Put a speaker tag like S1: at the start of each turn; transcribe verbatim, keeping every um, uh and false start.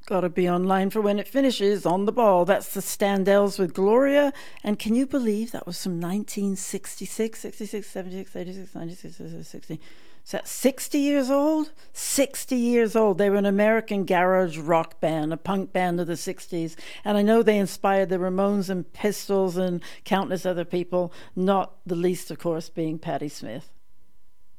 S1: Got to be online for when it finishes. On the ball. That's the Standells with Gloria. And can you believe that was from nineteen sixty-six, sixty-six, seventy-six, eighty-six, ninety-six, sixty. Is that sixty years old? sixty years old. They were an American garage rock band, a punk band of the sixties. And I know they inspired the Ramones and Pistols and countless other people, not the least, of course, being Patti Smith.